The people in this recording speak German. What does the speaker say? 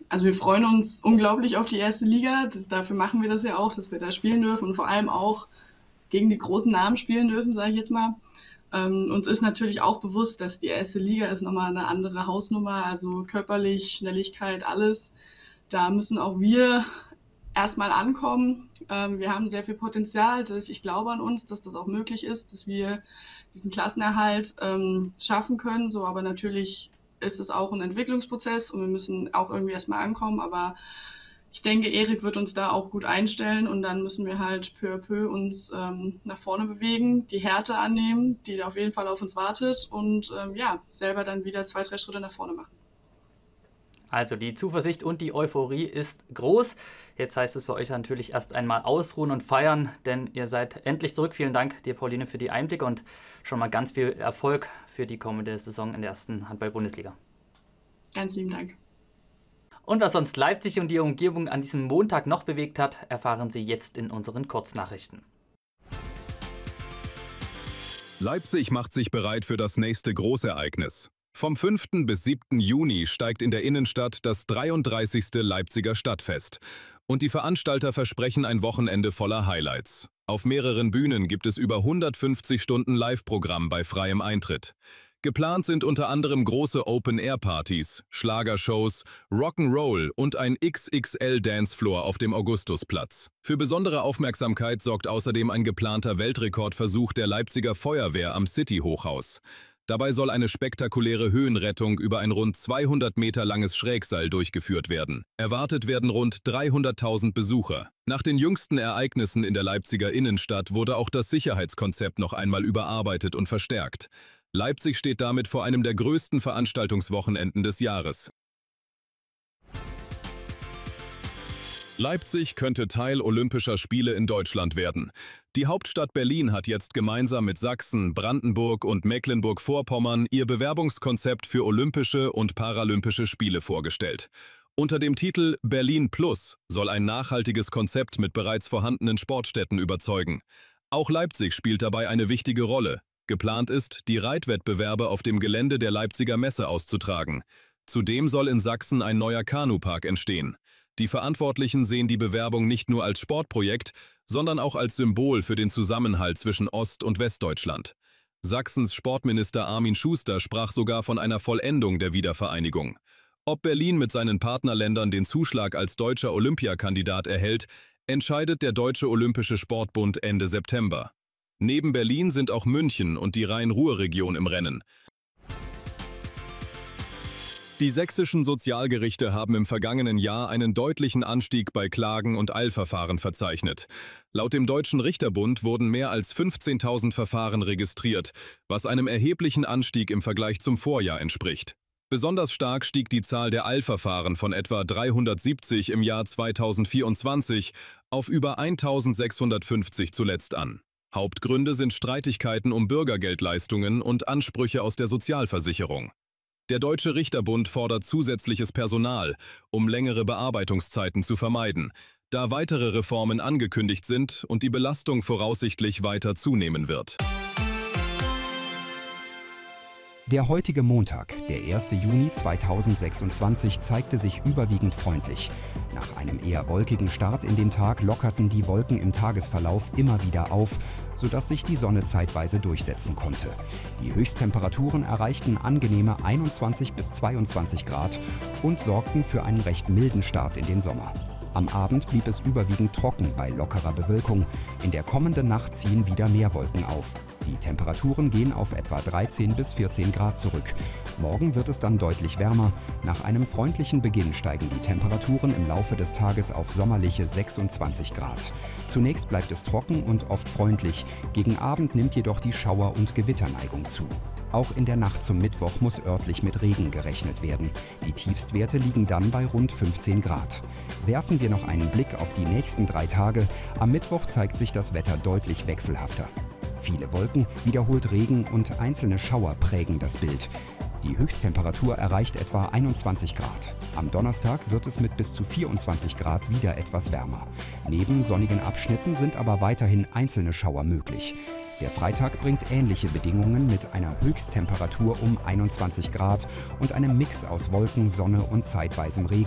Also wir freuen uns unglaublich auf die erste Liga. Dafür machen wir das ja auch, dass wir da spielen dürfen und vor allem auch gegen die großen Namen spielen dürfen, sage ich jetzt mal. Uns ist natürlich auch bewusst, dass die erste Liga ist nochmal eine andere Hausnummer, also körperlich, Schnelligkeit, alles. Da müssen auch wir erstmal ankommen. Wir haben sehr viel Potenzial. Ich glaube an uns, dass das auch möglich ist, dass wir diesen Klassenerhalt schaffen können. So, aber natürlich ist es auch ein Entwicklungsprozess und wir müssen auch irgendwie erstmal ankommen. Aber ich denke, Erik wird uns da auch gut einstellen und dann müssen wir halt peu à peu uns nach vorne bewegen, die Härte annehmen, die auf jeden Fall auf uns wartet und ja, selber dann wieder 2, 3 Schritte nach vorne machen. Also die Zuversicht und die Euphorie ist groß. Jetzt heißt es für euch natürlich erst einmal ausruhen und feiern, denn ihr seid endlich zurück. Vielen Dank dir, Pauline, für die Einblicke und schon mal ganz viel Erfolg für die kommende Saison in der ersten Handball-Bundesliga. Ganz lieben Dank. Und was sonst Leipzig und die Umgebung an diesem Montag noch bewegt hat, erfahren Sie jetzt in unseren Kurznachrichten. Leipzig macht sich bereit für das nächste Großereignis. Vom 5. bis 7. Juni steigt in der Innenstadt das 33. Leipziger Stadtfest. Und die Veranstalter versprechen ein Wochenende voller Highlights. Auf mehreren Bühnen gibt es über 150 Stunden Live-Programm bei freiem Eintritt. Geplant sind unter anderem große Open-Air-Partys, Schlagershows, Rock'n'Roll und ein XXL-Dancefloor auf dem Augustusplatz. Für besondere Aufmerksamkeit sorgt außerdem ein geplanter Weltrekordversuch der Leipziger Feuerwehr am City-Hochhaus. Dabei soll eine spektakuläre Höhenrettung über ein rund 200 Meter langes Schrägseil durchgeführt werden. Erwartet werden rund 300.000 Besucher. Nach den jüngsten Ereignissen in der Leipziger Innenstadt wurde auch das Sicherheitskonzept noch einmal überarbeitet und verstärkt. Leipzig steht damit vor einem der größten Veranstaltungswochenenden des Jahres. Leipzig könnte Teil Olympischer Spiele in Deutschland werden. Die Hauptstadt Berlin hat jetzt gemeinsam mit Sachsen, Brandenburg und Mecklenburg-Vorpommern ihr Bewerbungskonzept für Olympische und Paralympische Spiele vorgestellt. Unter dem Titel Berlin Plus soll ein nachhaltiges Konzept mit bereits vorhandenen Sportstätten überzeugen. Auch Leipzig spielt dabei eine wichtige Rolle. Geplant ist, die Reitwettbewerbe auf dem Gelände der Leipziger Messe auszutragen. Zudem soll in Sachsen ein neuer Kanupark entstehen. Die Verantwortlichen sehen die Bewerbung nicht nur als Sportprojekt, sondern auch als Symbol für den Zusammenhalt zwischen Ost- und Westdeutschland. Sachsens Sportminister Armin Schuster sprach sogar von einer Vollendung der Wiedervereinigung. Ob Berlin mit seinen Partnerländern den Zuschlag als deutscher Olympiakandidat erhält, entscheidet der Deutsche Olympische Sportbund Ende September. Neben Berlin sind auch München und die Rhein-Ruhr-Region im Rennen. Die sächsischen Sozialgerichte haben im vergangenen Jahr einen deutlichen Anstieg bei Klagen und Eilverfahren verzeichnet. Laut dem Deutschen Richterbund wurden mehr als 15.000 Verfahren registriert, was einem erheblichen Anstieg im Vergleich zum Vorjahr entspricht. Besonders stark stieg die Zahl der Eilverfahren von etwa 370 im Jahr 2024 auf über 1.650 zuletzt an. Hauptgründe sind Streitigkeiten um Bürgergeldleistungen und Ansprüche aus der Sozialversicherung. Der Deutsche Richterbund fordert zusätzliches Personal, um längere Bearbeitungszeiten zu vermeiden, da weitere Reformen angekündigt sind und die Belastung voraussichtlich weiter zunehmen wird. Der heutige Montag, der 1. Juni 2026, zeigte sich überwiegend freundlich. Nach einem eher wolkigen Start in den Tag lockerten die Wolken im Tagesverlauf immer wieder auf, sodass sich die Sonne zeitweise durchsetzen konnte. Die Höchsttemperaturen erreichten angenehme 21 bis 22 Grad und sorgten für einen recht milden Start in den Sommer. Am Abend blieb es überwiegend trocken bei lockerer Bewölkung. In der kommenden Nacht ziehen wieder mehr Wolken auf. Die Temperaturen gehen auf etwa 13 bis 14 Grad zurück. Morgen wird es dann deutlich wärmer. Nach einem freundlichen Beginn steigen die Temperaturen im Laufe des Tages auf sommerliche 26 Grad. Zunächst bleibt es trocken und oft freundlich. Gegen Abend nimmt jedoch die Schauer- und Gewitterneigung zu. Auch in der Nacht zum Mittwoch muss örtlich mit Regen gerechnet werden. Die Tiefstwerte liegen dann bei rund 15 Grad. Werfen wir noch einen Blick auf die nächsten 3 Tage. Am Mittwoch zeigt sich das Wetter deutlich wechselhafter. Viele Wolken, wiederholt Regen und einzelne Schauer prägen das Bild. Die Höchsttemperatur erreicht etwa 21 Grad. Am Donnerstag wird es mit bis zu 24 Grad wieder etwas wärmer. Neben sonnigen Abschnitten sind aber weiterhin einzelne Schauer möglich. Der Freitag bringt ähnliche Bedingungen mit einer Höchsttemperatur um 21 Grad und einem Mix aus Wolken, Sonne und zeitweisem Regen.